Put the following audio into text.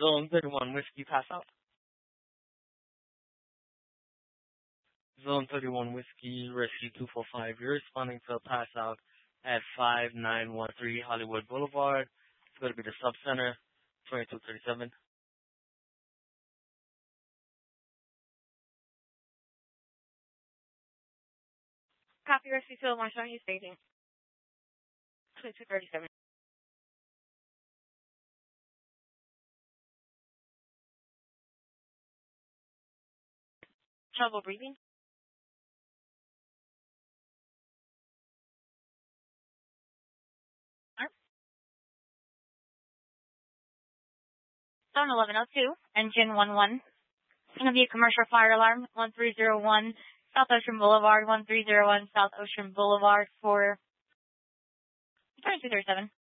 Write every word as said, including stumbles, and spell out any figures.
Zone thirty-one Whiskey pass out. Zone thirty-one Whiskey Rescue two four five. You're responding to a pass out at five nine one three Hollywood Boulevard. It's going to be the sub center, twenty-two thirty-seven. Copy Rescue two, Marshall, you staging. twenty-two thirty-seven. Trouble breathing? Zone eleven oh two, engine one one. It's going to be a commercial fire alarm, one three zero one South Ocean Boulevard, one three zero one South Ocean Boulevard for twenty-two thirty-seven.